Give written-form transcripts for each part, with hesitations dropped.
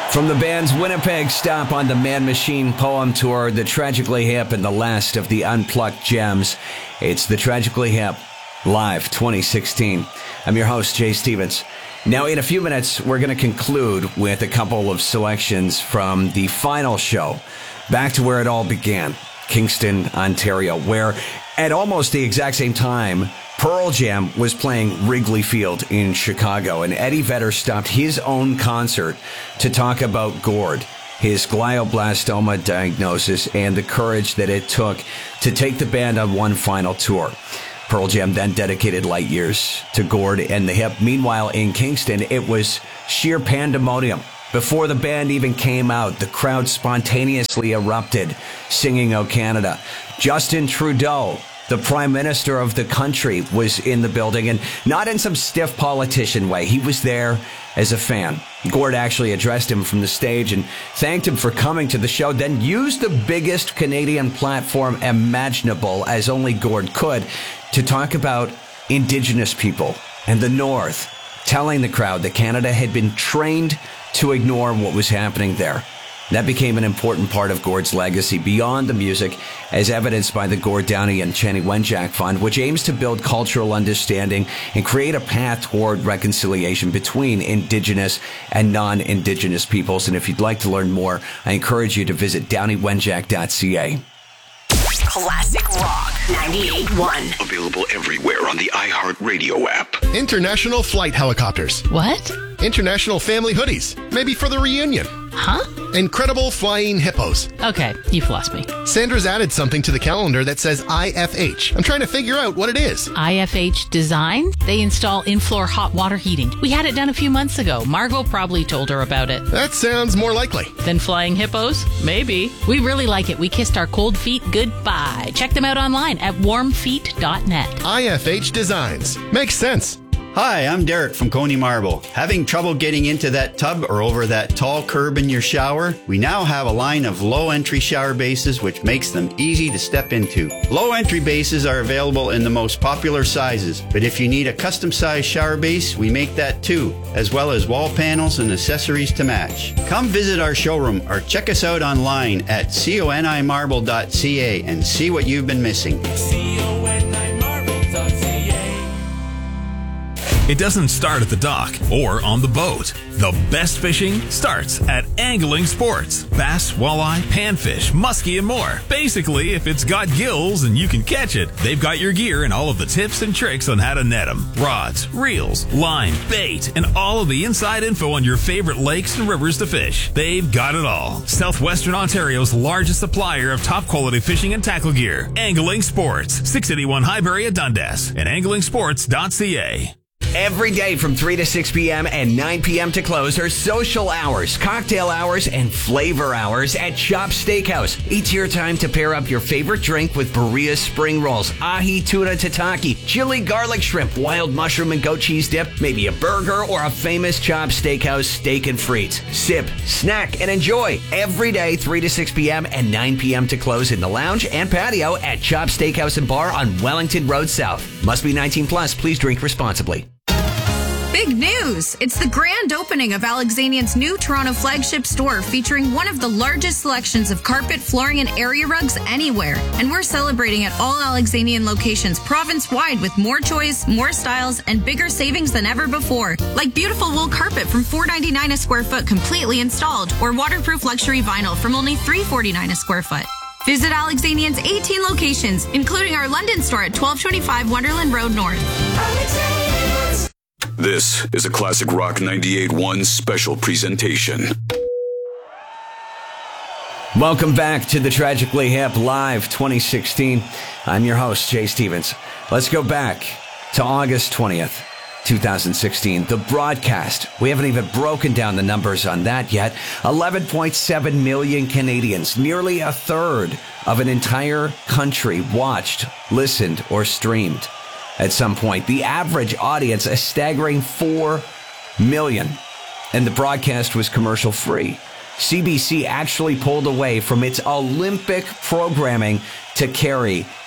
From the band's Winnipeg stop on the Man Machine Poem Tour, the Tragically Hip and the last of the Unplugged Gems, it's the Tragically Hip Live 2016. I'm your host, Jay Stevens. Now, in a few minutes, we're going to conclude with a couple of selections from the final show, back to where it all began, Kingston, Ontario, where at almost the exact same time, Pearl Jam was playing Wrigley Field in Chicago, and Eddie Vedder stopped his own concert to talk about Gord, his glioblastoma diagnosis, and the courage that it took to take the band on one final tour. Pearl Jam then dedicated Light Years to Gord and the Hip. Meanwhile, in Kingston, it was sheer pandemonium. Before the band even came out, the crowd spontaneously erupted, singing "O Canada." Justin Trudeau, the Prime Minister of the country, was in the building, and not in some stiff politician way. He was there as a fan. Gord actually addressed him from the stage and thanked him for coming to the show, then used the biggest Canadian platform imaginable, as only Gord could, to talk about Indigenous people and the North, telling the crowd that Canada had been trained to ignore what was happening there. That became an important part of Gord's legacy beyond the music, as evidenced by the Gord Downie and Chanie Wenjack Fund, which aims to build cultural understanding and create a path toward reconciliation between Indigenous and non-Indigenous peoples. And if you'd like to learn more, I encourage you to visit downeywenjack.ca. Classic Rock 98.1. Available everywhere on the iHeartRadio app. International flight helicopters. What? International family hoodies. Maybe for the reunion. Huh? Incredible flying hippos. Okay, you've lost me. Sandra's added something to the calendar that says IFH. I'm trying to figure out what it is. IFH Design? They install in-floor hot water heating. We had it done a few months ago. Margot probably told her about it. That sounds more likely. Than flying hippos? Maybe. We really like it. We kissed our cold feet goodbye. Check them out online at warmfeet.net. IFH Designs. Makes sense. Hi, I'm Derek from Coney Marble. Having trouble getting into that tub or over that tall curb in your shower? We now have a line of low-entry shower bases which makes them easy to step into. Low-entry bases are available in the most popular sizes, but if you need a custom-sized shower base, we make that too, as well as wall panels and accessories to match. Come visit our showroom or check us out online at conimarble.ca and see what you've been missing. It doesn't start at the dock or on the boat. The best fishing starts at Angling Sports. Bass, walleye, panfish, muskie, and more. Basically, if it's got gills and you can catch it, they've got your gear and all of the tips and tricks on how to net them. Rods, reels, line, bait, and all of the inside info on your favorite lakes and rivers to fish. They've got it all. Southwestern Ontario's largest supplier of top-quality fishing and tackle gear. Angling Sports. 681 Highbury at Dundas and anglingsports.ca. Every day from 3 to 6 p.m. and 9 p.m. to close are social hours, cocktail hours, and flavor hours at Chop Steakhouse. It's your time to pair up your favorite drink with Berea's spring rolls, ahi tuna tataki, chili garlic shrimp, wild mushroom and goat cheese dip, maybe a burger or a famous Chop Steakhouse steak and frites. Sip, snack, and enjoy every day 3 to 6 p.m. and 9 p.m. to close in the lounge and patio at Chop Steakhouse and Bar on Wellington Road South. Must be 19 plus. Please drink responsibly. Big news! It's the grand opening of Alexanian's new Toronto flagship store, featuring one of the largest selections of carpet, flooring, and area rugs anywhere. And we're celebrating at all Alexanian locations province-wide with more choice, more styles, and bigger savings than ever before. Like beautiful wool carpet from $4.99 a square foot completely installed, or waterproof luxury vinyl from only $3.49 a square foot. Visit Alexanian's 18 locations, including our London store at 1225 Wonderland Road North. This is a Classic Rock 98.1 special presentation. Welcome back to the Tragically Hip Live 2016. I'm your host, Jay Stevens. Let's go back to August 20th, 2016. The broadcast, we haven't even broken down the numbers on that yet. 11.7 million Canadians, nearly a third of an entire country watched, listened, or streamed. At some point, the average audience, a staggering 4 million. And the broadcast was commercial free. CBC actually pulled away from its Olympic programming to carry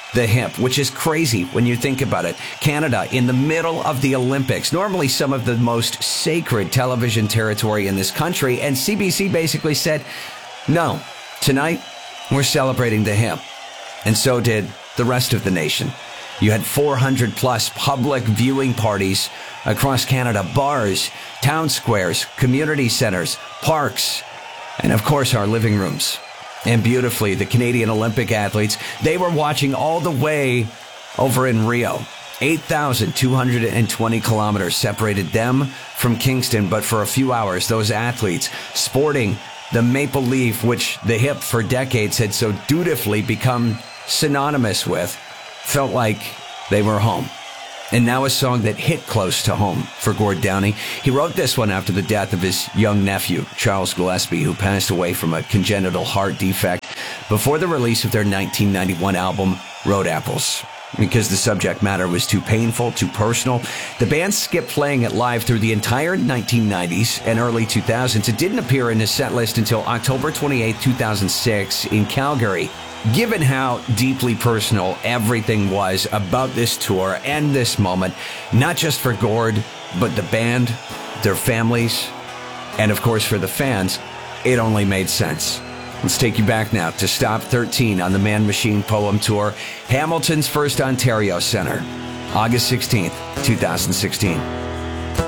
the hip, which is crazy when you think about it. Canada in the middle of the Olympics, normally some of the most sacred television territory in this country, and CBC basically said, no, tonight we're celebrating the hip. And so did the rest of the nation. You had 400 plus public viewing parties across Canada, bars, town squares, community centers, parks, and of course our living rooms. And beautifully, the Canadian Olympic athletes, they were watching all the way over in Rio. 8,220 kilometers separated them from Kingston, but for a few hours, those athletes sporting the maple leaf, which the hip for decades had so dutifully become synonymous with, felt like they were home. And now a song that hit close to home for Gord Downie. He wrote this one after the death of his young nephew, Charles Gillespie, who passed away from a congenital heart defect before the release of their 1991 album, Road Apples. Because the subject matter was too painful, too personal, the band skipped playing it live through the entire 1990s and early 2000s. It didn't appear in his set list until October 28, 2006 in Calgary. Given how deeply personal everything was about this tour and this moment, not just for Gord, but the band, their families, and of course for the fans, it only made sense. Let's take you back now to Stop 13 on the Man Machine Poem Tour, Hamilton's First Ontario Centre, August 16th, 2016.